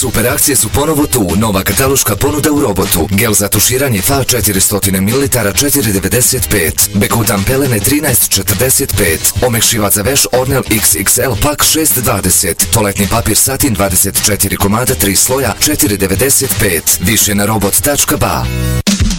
Super akcije su ponovo tu, nova kataloška ponuda u robotu. Gel za tuširanje FA 400 ml 4,95, Bekutan pelene 13,45, omekšivač za veš Ornel XXL pak 6,20, toaletni papir Satin 24 komada 3 sloja 4,95. Više na robot.ba.